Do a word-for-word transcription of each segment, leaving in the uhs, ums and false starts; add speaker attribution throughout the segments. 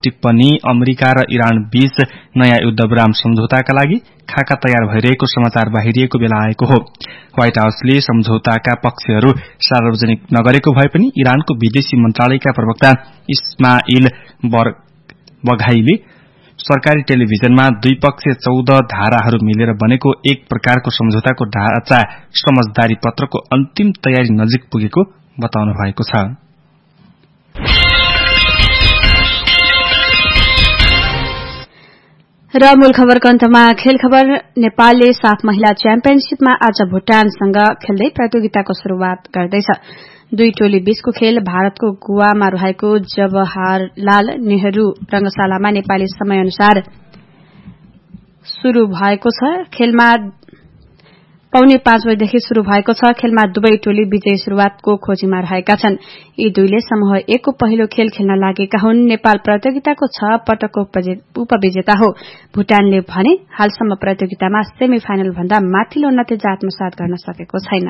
Speaker 1: टिप्पणी अमेरिका र इरान बीच नयाँ युद्धविराम सम्झौताका लागि खाका तयार भइरहेको समाचार बाहिरिएको बेला आएको हो। व्हाइट हाउसले सम्झौताका पक्षहरू सार्वजनिक नगरेको भए पनि इरानको विदेशी मन्त्रालयका प्रवक्ता इस्माइल बघाईले सरकारी टेलिभिजनमा द्विपक्षीय चौध धाराहरू मिलेर बनेको एक प्रकारको सम्झौताको ढाँचा समझदारी पत्रको अन्तिम तयारी नजिक पुगेको बताउनु भएको छ।
Speaker 2: र मूल खबरको अन्तमा खेल खबर। नेपालले साफ महिला च्याम्पियनशीपमा आज भूटानसँग खेल्दै प्रतियोगिताको शुरूआत गर्दैछ। दुई टोली बीचको खेल भारतको गोवामा रहेको जवाहरलाल नेहरू रंगशालामा नेपाली समय अनुसार शुरू भएको छ। खेलमा पौने पाँच बजेदेखि शुरू भएको छ। खेलमा दुवै टोली विजयी शुरूआतको खोजीमा रहेका छन्। यी दुईले समूह एक को पहिलो खेल खेल्न लागेका हुन्। नेपाल प्रतियोगिताको छ पटकको उपविजेता हो। भूटानले भने हालसम्म प्रतियोगितामा सेमी फाइनल भन्दा माथिल्लो नतिजा आत्मसात गर्न सकेको छैन।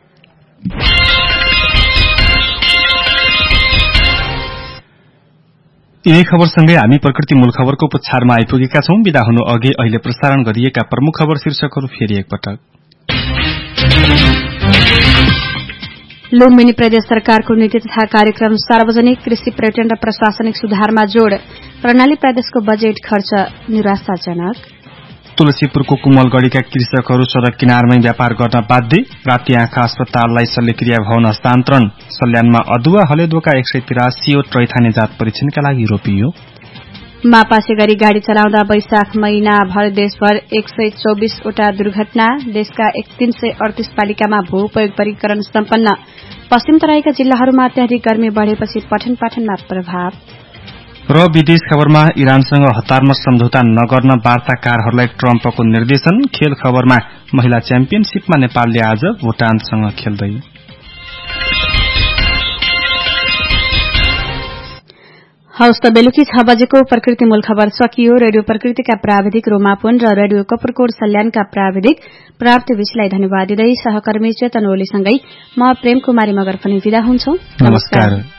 Speaker 1: यही खबरसँगै हामी प्रकृति मूल खबरको पुच्छारमा आइपुगेका छौं। विदा हुनु अघि अहिले प्रसारण गरिएका प्रमुख खबर शीर्षकहरू फेरि एकपटक।
Speaker 2: लुम्बिनी प्रदेश सरकारको नीति तथा कार्यक्रम सार्वजनिक कृषि पर्यटन र प्रशासनिक सुधारमा जोड़। कर्णाली प्रदेशको बजेट खर्च निराशाजनक।
Speaker 1: तुलसीपुरको कुमलगढ़ीका कृषकहरू सड़क किनारमै व्यापार गर्न बाध्य। राति आँखा अस्पताललाई शल्यक्रिया भवन हस्तान्तरण। सल्यानमा अदुवा हलेदोका एक सय तिरासीवटा रैथाने जात परीक्षणका लागि रोपियो।
Speaker 2: मापासे गरी गाड़ी चलाउँदा वैशाख महिनाभर देशभर एक सय चौबीसवटा दुर्घटना। देशका तीन सय अडतीस पालिकामा भू उपयोग वर्गीकरण सम्पन्न। पश्चिम तराईका जिल्लाहरूमा अत्याधिक गर्मी बढ़ेपछि पठन पाठनमा प्रभाव।
Speaker 1: र विदेश खबरमा इरानसँग हतारमा सम्झौता नगर्न वार्ताकारहरूलाई ट्रम्पको निर्देशन। खेल खबरमा महिला च्याम्पियनशीपमा नेपालले आज भूटानसँग खेल्दै।
Speaker 2: हौस् त बेलुकी छ बजेको प्रकृति मूल खबर सकियो। रेडियो प्रकृतिका प्राविधिक रोमापुन र रेडियो कपुरकोट सल्यानका प्राविधिक प्राप्ति विषयलाई धन्यवाद दिँदै सहकर्मी चेतन ओलीसँगै म प्रेम कुमारी मगर पनि विदा हुन्छौ।
Speaker 1: नमस्कार।